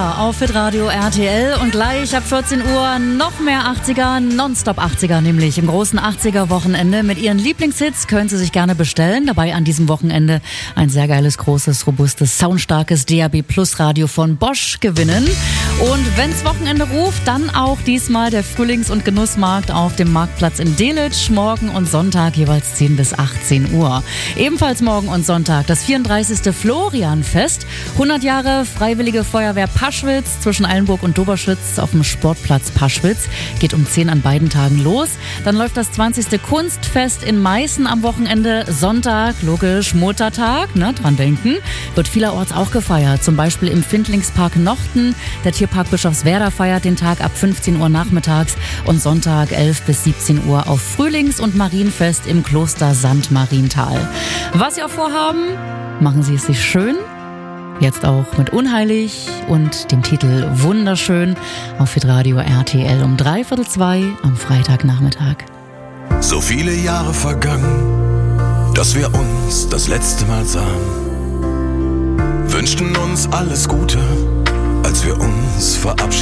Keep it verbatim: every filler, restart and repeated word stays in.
Uhr auf Hitradio R T L und gleich ab vierzehn Uhr noch mehr achtziger, Nonstop achtziger, nämlich im großen achtziger-Wochenende. Mit ihren Lieblingshits können Sie sich gerne bestellen. Dabei an diesem Wochenende ein sehr geiles, großes, robustes, soundstarkes D A B Plus Radio von Bosch gewinnen. Und wenn's Wochenende ruft, dann auch diesmal der Frühlings- und Genussmarkt auf dem Marktplatz in Delitzsch. Morgen und Sonntag jeweils zehn bis achtzehn Uhr. Ebenfalls morgen und Sonntag das vierunddreißigste Florianfest. hundert Jahre Freiwillige Feuerwehr Paschwitz zwischen Eilenburg und Doberschütz auf dem Sportplatz Paschwitz. Geht um zehn an beiden Tagen los. Dann läuft das zwanzigste Kunstfest in Meißen am Wochenende. Sonntag, logisch, Muttertag, ne, dran denken. Wird vielerorts auch gefeiert. Zum Beispiel im Findlingspark Nochten. Der Tierpark Bischofswerda feiert den Tag ab fünfzehn Uhr nachmittags. Und Sonntag elf bis siebzehn Uhr auf Frühlings- und Marienfest im Kloster Sankt Marienthal. Was Sie auch vorhaben, machen Sie es sich schön. Jetzt auch mit Unheilig und dem Titel Wunderschön auf Hitradio R T L um dreiviertel zwei am Freitagnachmittag. So viele Jahre vergangen, dass wir uns das letzte Mal sahen. Wünschten uns alles Gute, als wir uns verabschiedeten.